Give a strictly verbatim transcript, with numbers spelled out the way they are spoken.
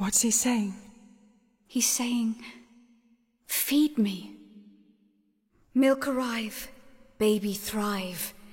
What's he saying? He's saying, feed me. Milk arrive, baby thrive.